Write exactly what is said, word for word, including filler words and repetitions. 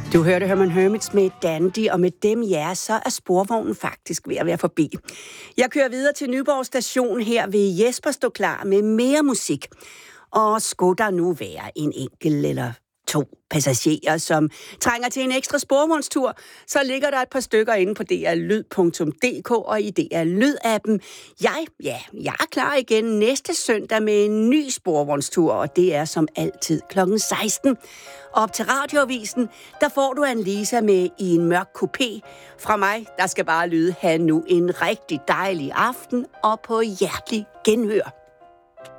Du hørte Herman Hermits med Dandy, og med dem, ja, så er sporvognen faktisk ved at være forbi. Jeg kører videre til Nyborg station. Her vil Jesper stå klar med mere musik. Og skulle der nu være en enkelt eller to passagerer, som trænger til en ekstra sporvognstur, så ligger der et par stykker inde på d r lyd punktum d k og i D R Lyd-appen. Jeg, ja, jeg er klar igen næste søndag med en ny sporvognstur, og det er som altid klokken seksten. Op til Radioavisen, der får du Annelisa med i en mørk kupé. Fra mig, der skal bare lyde, have nu en rigtig dejlig aften og på hjertelig genhør.